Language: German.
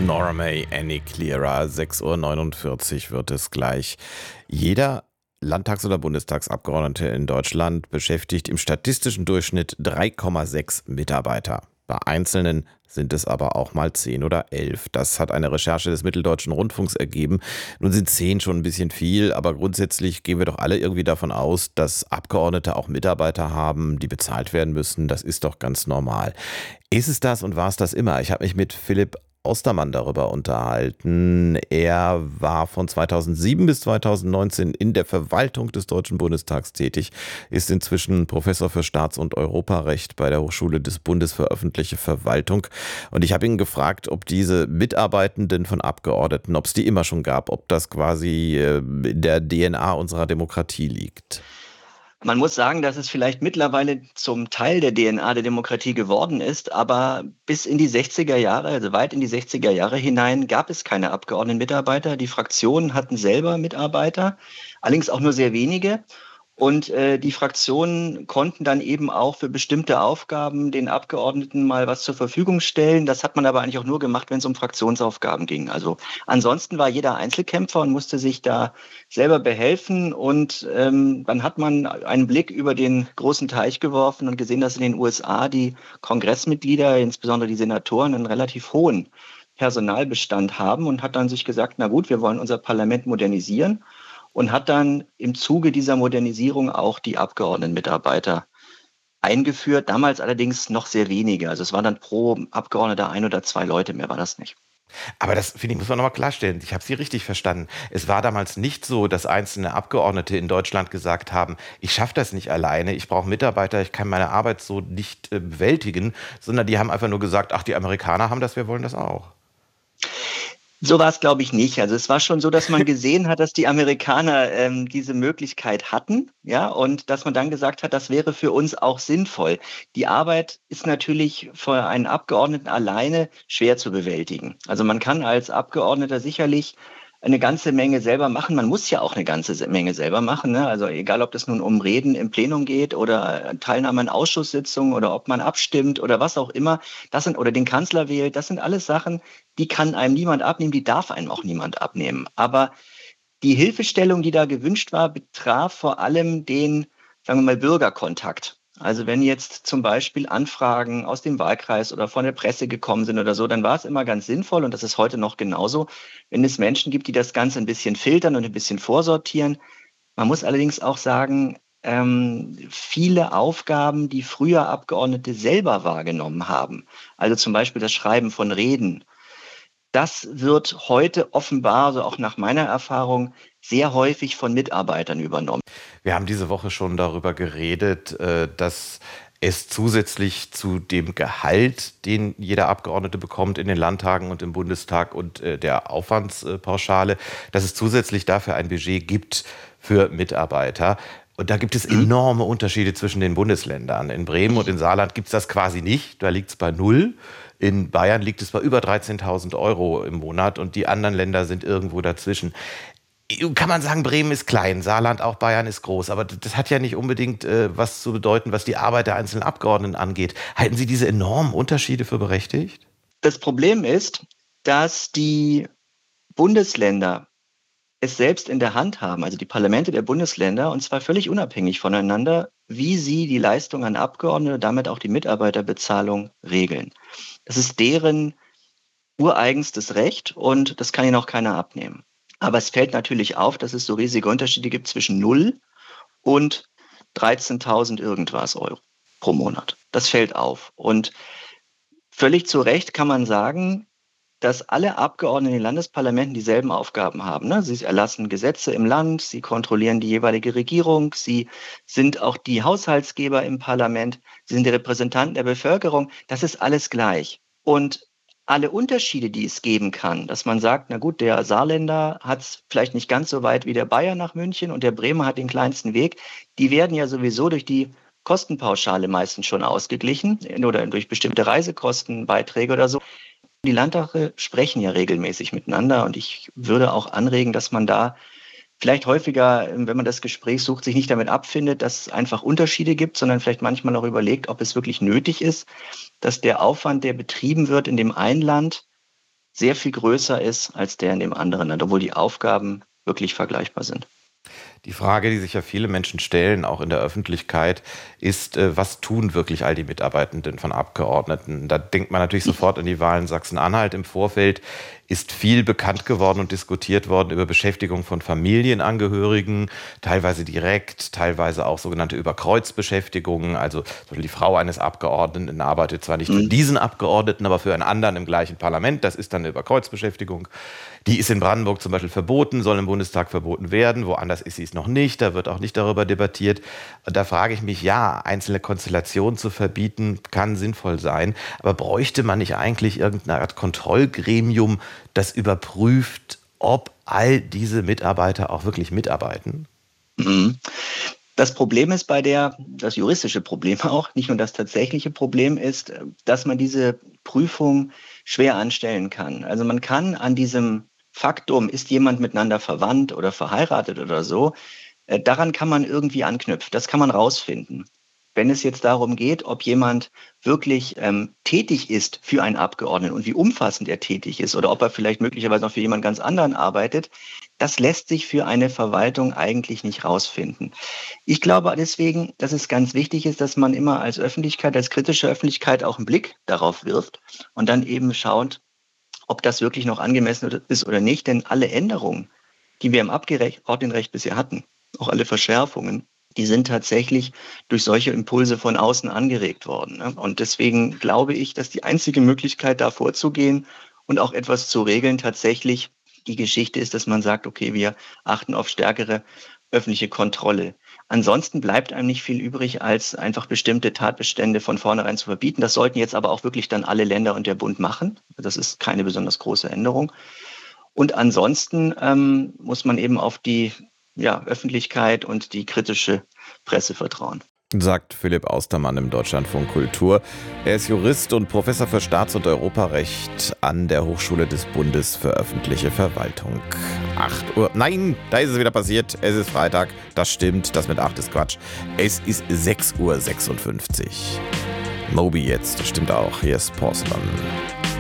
Nora May, Any Clearer, 6:49 Uhr wird es gleich. Jeder Landtags- oder Bundestagsabgeordnete in Deutschland beschäftigt im statistischen Durchschnitt 3,6 Mitarbeiter. Bei Einzelnen sind es aber auch mal 10 oder 11. Das hat eine Recherche des Mitteldeutschen Rundfunks ergeben. Nun sind 10 schon ein bisschen viel, aber grundsätzlich gehen wir doch alle irgendwie davon aus, dass Abgeordnete auch Mitarbeiter haben, die bezahlt werden müssen. Das ist doch ganz normal. Ist es das und war es das immer? Ich habe mich mit Philipp Ostermann darüber unterhalten. Er war von 2007 bis 2019 in der Verwaltung des Deutschen Bundestags tätig, ist inzwischen Professor für Staats- und Europarecht bei der Hochschule des Bundes für öffentliche Verwaltung. Und ich habe ihn gefragt, ob diese Mitarbeitenden von Abgeordneten, ob es die immer schon gab, ob das quasi in der DNA unserer Demokratie liegt. Man muss sagen, dass es vielleicht mittlerweile zum Teil der DNA der Demokratie geworden ist, aber bis in die 60er Jahre, also weit in die 60er Jahre hinein, gab es keine Abgeordnetenmitarbeiter. Die Fraktionen hatten selber Mitarbeiter, allerdings auch nur sehr wenige. Und die Fraktionen konnten dann eben auch für bestimmte Aufgaben den Abgeordneten mal was zur Verfügung stellen. Das hat man aber eigentlich auch nur gemacht, wenn es um Fraktionsaufgaben ging. Also ansonsten war jeder Einzelkämpfer und musste sich da selber behelfen. Und dann hat man einen Blick über den großen Teich geworfen und gesehen, dass in den USA die Kongressmitglieder, insbesondere die Senatoren, einen relativ hohen Personalbestand haben und hat dann sich gesagt, na gut, wir wollen unser Parlament modernisieren und hat dann im Zuge dieser Modernisierung auch die Abgeordnetenmitarbeiter eingeführt, damals allerdings noch sehr wenige. Also es waren dann pro Abgeordneter 1 oder 2 Leute, mehr war das nicht. Aber das, finde ich, muss man nochmal klarstellen. Ich habe Sie richtig verstanden. Es war damals nicht so, dass einzelne Abgeordnete in Deutschland gesagt haben, ich schaffe das nicht alleine, ich brauche Mitarbeiter, ich kann meine Arbeit so nicht bewältigen, sondern die haben einfach nur gesagt, ach, die Amerikaner haben das, wir wollen das auch. So war es, glaube ich, nicht. Also es war schon so, dass man gesehen hat, dass die Amerikaner diese Möglichkeit hatten, ja, und dass man dann gesagt hat, das wäre für uns auch sinnvoll. Die Arbeit ist natürlich für einen Abgeordneten alleine schwer zu bewältigen. Also man kann als Abgeordneter sicherlich eine ganze Menge selber machen. Man muss ja auch eine ganze Menge selber machen, ne? Also egal, ob das nun um Reden im Plenum geht oder Teilnahme an Ausschusssitzungen oder ob man abstimmt oder was auch immer, das sind oder den Kanzler wählt, das sind alles Sachen, die kann einem niemand abnehmen, die darf einem auch niemand abnehmen. Aber die Hilfestellung, die da gewünscht war, betraf vor allem den, sagen wir mal, Bürgerkontakt. Also wenn jetzt zum Beispiel Anfragen aus dem Wahlkreis oder von der Presse gekommen sind oder so, dann war es immer ganz sinnvoll, und das ist heute noch genauso, wenn es Menschen gibt, die das Ganze ein bisschen filtern und ein bisschen vorsortieren. Man muss allerdings auch sagen, viele Aufgaben, die früher Abgeordnete selber wahrgenommen haben, also zum Beispiel das Schreiben von Reden, das wird heute offenbar, so auch nach meiner Erfahrung, sehr häufig von Mitarbeitern übernommen. Wir haben diese Woche schon darüber geredet, dass es zusätzlich zu dem Gehalt, den jeder Abgeordnete bekommt in den Landtagen und im Bundestag und der Aufwandspauschale, dass es zusätzlich dafür ein Budget gibt für Mitarbeiter. Und da gibt es enorme Unterschiede zwischen den Bundesländern. In Bremen und in Saarland gibt es das quasi nicht. Da liegt es bei null. In Bayern liegt es bei über 13.000 Euro im Monat und die anderen Länder sind irgendwo dazwischen. Kann man sagen, Bremen ist klein, Saarland, auch Bayern ist groß, aber das hat ja nicht unbedingt was zu bedeuten, was die Arbeit der einzelnen Abgeordneten angeht. Halten Sie diese enormen Unterschiede für berechtigt? Das Problem ist, dass die Bundesländer es selbst in der Hand haben, also die Parlamente der Bundesländer, und zwar völlig unabhängig voneinander, wie sie die Leistung an Abgeordnete, damit auch die Mitarbeiterbezahlung regeln. Das ist deren ureigenstes Recht und das kann ihnen auch keiner abnehmen. Aber es fällt natürlich auf, dass es so riesige Unterschiede gibt zwischen 0 und 13.000 irgendwas Euro pro Monat. Das fällt auf. Und völlig zu Recht kann man sagen, dass alle Abgeordneten in den Landesparlamenten dieselben Aufgaben haben, ne? Sie erlassen Gesetze im Land, sie kontrollieren die jeweilige Regierung, sie sind auch die Haushaltsgeber im Parlament, sie sind die Repräsentanten der Bevölkerung. Das ist alles gleich. Und alle Unterschiede, die es geben kann, dass man sagt, na gut, der Saarländer hat es vielleicht nicht ganz so weit wie der Bayer nach München und der Bremer hat den kleinsten Weg, die werden ja sowieso durch die Kostenpauschale meistens schon ausgeglichen oder durch bestimmte Reisekostenbeiträge oder so. Die Landtage sprechen ja regelmäßig miteinander und ich würde auch anregen, dass man da vielleicht häufiger, wenn man das Gespräch sucht, sich nicht damit abfindet, dass es einfach Unterschiede gibt, sondern vielleicht manchmal auch überlegt, ob es wirklich nötig ist, dass der Aufwand, der betrieben wird in dem einen Land, sehr viel größer ist als der in dem anderen Land, obwohl die Aufgaben wirklich vergleichbar sind. Die Frage, die sich ja viele Menschen stellen, auch in der Öffentlichkeit, ist, was tun wirklich all die Mitarbeitenden von Abgeordneten? Da denkt man natürlich sofort an die Wahlen in Sachsen-Anhalt. Im Vorfeld ist viel bekannt geworden und diskutiert worden über Beschäftigung von Familienangehörigen, teilweise direkt, teilweise auch sogenannte Überkreuzbeschäftigungen. Also zum Beispiel die Frau eines Abgeordneten arbeitet zwar nicht für diesen Abgeordneten, aber für einen anderen im gleichen Parlament. Das ist dann eine Überkreuzbeschäftigung. Die ist in Brandenburg zum Beispiel verboten, soll im Bundestag verboten werden. Woanders ist sie es noch nicht. Da wird auch nicht darüber debattiert. Und da frage ich mich, ja, einzelne Konstellationen zu verbieten, kann sinnvoll sein. Aber bräuchte man nicht eigentlich irgendeine Art Kontrollgremium, das überprüft, ob all diese Mitarbeiter auch wirklich mitarbeiten? Mhm. Das Problem ist das juristische Problem auch, nicht nur das tatsächliche Problem ist, dass man diese Prüfung schwer anstellen kann. Also man kann an diesem Faktum, ist jemand miteinander verwandt oder verheiratet oder so, daran kann man irgendwie anknüpfen. Das kann man rausfinden. Wenn es jetzt darum geht, ob jemand wirklich tätig ist für einen Abgeordneten und wie umfassend er tätig ist oder ob er vielleicht möglicherweise noch für jemand ganz anderen arbeitet, das lässt sich für eine Verwaltung eigentlich nicht rausfinden. Ich glaube deswegen, dass es ganz wichtig ist, dass man immer als Öffentlichkeit, als kritische Öffentlichkeit auch einen Blick darauf wirft und dann eben schaut, ob das wirklich noch angemessen ist oder nicht. Denn alle Änderungen, die wir im Abgeordnetenrecht bisher hatten, auch alle Verschärfungen, die sind tatsächlich durch solche Impulse von außen angeregt worden. Und deswegen glaube ich, dass die einzige Möglichkeit, da vorzugehen und auch etwas zu regeln, tatsächlich die Geschichte ist, dass man sagt, okay, wir achten auf stärkere öffentliche Kontrolle. Ansonsten bleibt einem nicht viel übrig, als einfach bestimmte Tatbestände von vornherein zu verbieten. Das sollten jetzt aber auch wirklich dann alle Länder und der Bund machen. Das ist keine besonders große Änderung. Und ansonsten muss man eben auf die Öffentlichkeit und die kritische Presse vertrauen. Sagt Philipp Austermann im Deutschlandfunk Kultur. Er ist Jurist und Professor für Staats- und Europarecht an der Hochschule des Bundes für öffentliche Verwaltung. 8 Uhr. Nein, da ist es wieder passiert. Es ist Freitag. Das stimmt. Das mit 8 ist Quatsch. Es ist 6:56 Uhr. Moby jetzt. Das stimmt auch. Hier ist Porcelain.